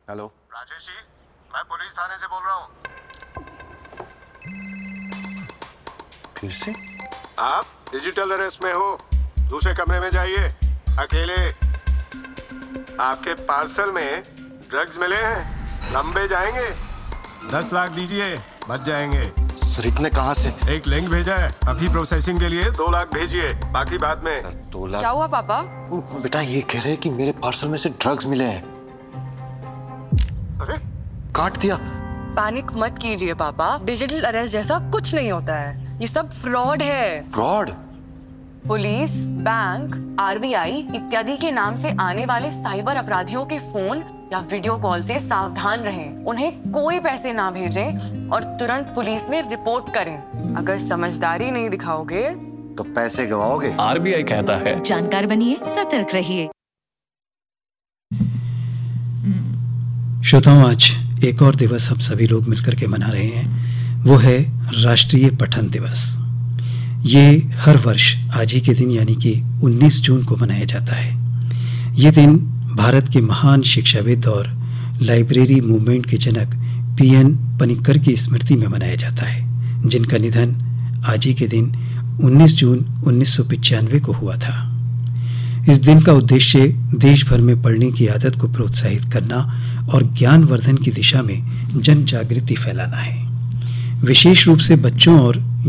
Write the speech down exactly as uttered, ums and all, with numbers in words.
Hello Rajesh ji, मैं police थाने से बोल रहा हूँ। फिर से? आप डिजिटल अरेस्ट में हो। दूसरे कमरे में जाइए, अकेले। आपके पार्सल में ड्रग्स मिले हैं, लंबे जाएंगे। दस लाख दीजिए, बच जाएंगे। सर इतने कहाँ से? एक लिंक भेजा है, अभी प्रोसेसिंग के लिए दो लाख भेजिए, बाकी बाद में। सर दो लाख? क्या हुआ पापा? बेटा ये कह रहे हैं कि मेरे पार्सल में से ड्रग्स मिले हैं। अरे काट दिया। पैनिक मत कीजिए पापा, डिजिटल अरेस्ट जैसा कुछ नहीं होता है, ये सब फ्रॉड है। फ्रॉड? पुलिस, बैंक, आरबीआई इत्यादि के नाम से आने वाले साइबर अपराधियों के फोन या वीडियो कॉल से सावधान रहें। उन्हें कोई पैसे ना भेजें और तुरंत पुलिस में रिपोर्ट करें। अगर समझदारी नहीं दिखाओगे तो पैसे गवाओगे। आरबीआई कहता है जानकार बनिए, सतर्क रहिए। श्रोताओं, आज एक और दिवस हम सभी लोग मिलकर के मना रहे हैं, वो है राष्ट्रीय पठन दिवस। ये हर वर्ष आज ही के दिन यानी कि उन्नीस जून को मनाया जाता है। ये दिन भारत के महान शिक्षाविद और लाइब्रेरी मूवमेंट के जनक पी एन पनिक्कर की स्मृति में मनाया जाता है, जिनका निधन आज ही के दिन उन्नीस जून उन्नीस सौ पचानवे को हुआ था। इस दिन का उद्देश्य देश भर में पढ़ने की आदत को प्रोत्साहित करना और ज्ञानवर्धन की दिशा में जन जागृति फैलाना है। विशेष रूप से बच्चों और